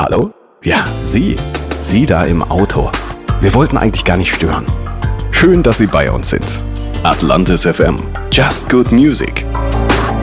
Hallo? Ja, Sie. Sie da im Auto. Wir wollten eigentlich gar nicht stören. Schön, dass Sie bei uns sind. Atlantis FM. Just good music.